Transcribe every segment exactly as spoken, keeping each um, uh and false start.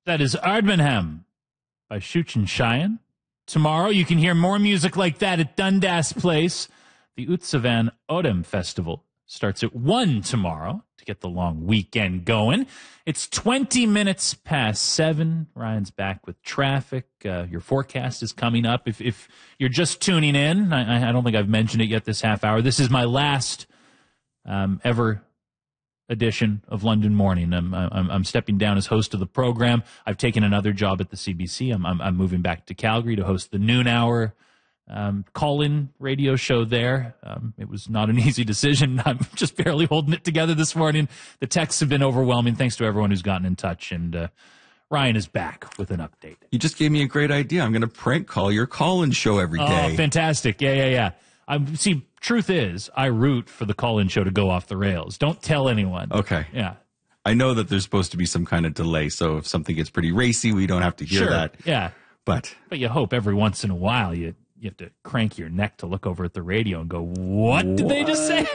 That is Ardmanham by Chooch and Cheyenne. Tomorrow you can hear more music like that at Dundas Place. The Utsavan Odem Festival starts at one tomorrow to get the long weekend going. It's twenty minutes past seven. Ryan's back with traffic. Uh, your forecast is coming up. If if you're just tuning in, I, I don't think I've mentioned it yet this half hour. This is my last um, ever edition of London Morning. I'm, I'm I'm stepping down as host of the program. I've taken another job at the C B C. I'm I'm, I'm moving back to Calgary to host the noon hour um, call-in radio show there. Um, it was not an easy decision. I'm just barely holding it together this morning. The texts have been overwhelming. Thanks to everyone who's gotten in touch. And uh, Ryan is back with an update. You just gave me a great idea. I'm going to prank call your call-in show every day. Oh, fantastic. Yeah, yeah, yeah. I'm, see, truth is, I root for the call-in show to go off the rails. Don't tell anyone. Okay. Yeah. I know that there's supposed to be some kind of delay, so if something gets pretty racy, we don't have to hear sure. that. Yeah. But but you hope every once in a while you you have to crank your neck to look over at the radio and go, what, what? did they just say?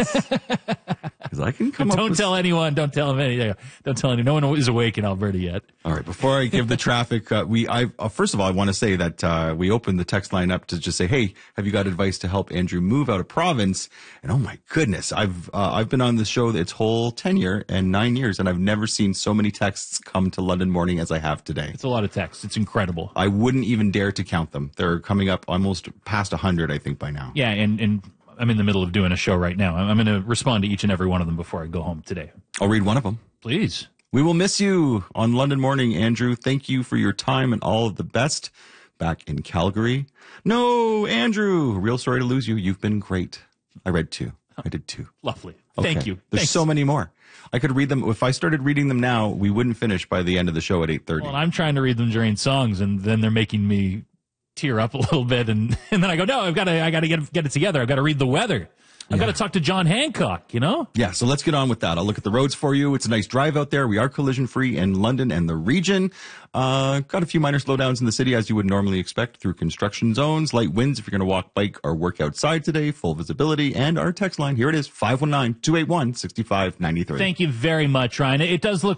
Because I can come but up Don't with... tell anyone. Don't tell them anything. Don't tell anyone. No one is awake in Alberta yet. All right. Before I give the traffic, uh, we I uh, first of all, I want to say that uh, we opened the text line up to just say, hey, have you got advice to help Andrew move out of province? And oh my goodness, I've uh, I've been on this show its whole tenure and nine years, and I've never seen so many texts come to London Morning as I have today. It's a lot of texts. It's incredible. I wouldn't even dare to count them. They're coming up almost past one hundred, I think, by now. Yeah, and, and I'm in the middle of doing a show right now. I'm, I'm going to respond to each and every one of them before I go home today. I'll read one of them. Please. We will miss you on London Morning, Andrew. Thank you for your time and all of the best back in Calgary. No, Andrew, real sorry to lose you. You've been great. I read two. I did two. Lovely. Okay. Thank you. There's Thanks. so many more. I could read them. If I started reading them now, we wouldn't finish by the end of the show at eight thirty. Well, I'm trying to read them during songs, and then they're making me tear up a little bit, and, and then I go, no, I've got to, I got to get get it together. I've got to read the weather. I've yeah. got to talk to John Hancock, you know? Yeah, so let's get on with that. I'll look at the roads for you. It's a nice drive out there. We are collision-free in London and the region. Uh, got a few minor slowdowns in the city, as you would normally expect, through construction zones. Light winds if you're going to walk, bike, or work outside today. Full visibility. And our text line, here it is, five one nine, two eight one, six five nine three. Thank you very much, Ryan. It does look